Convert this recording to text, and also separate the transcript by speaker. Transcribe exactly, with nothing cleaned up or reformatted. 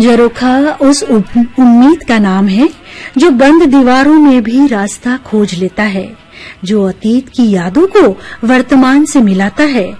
Speaker 1: झरोखा उस उम्मीद का नाम है जो बंद दीवारों में भी रास्ता खोज लेता है, जो अतीत की यादों को वर्तमान से मिलाता है